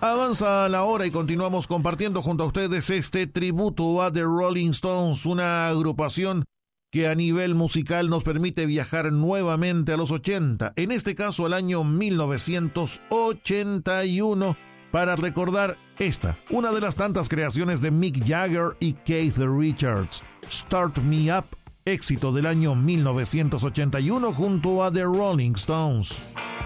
Avanza la hora y continuamos compartiendo junto a ustedes este tributo a The Rolling Stones, una agrupación que a nivel musical nos permite viajar nuevamente a los 80, en este caso al año 1981, para recordar una de las tantas creaciones de Mick Jagger y Keith Richards, Start Me Up, éxito del año 1981 junto a The Rolling Stones.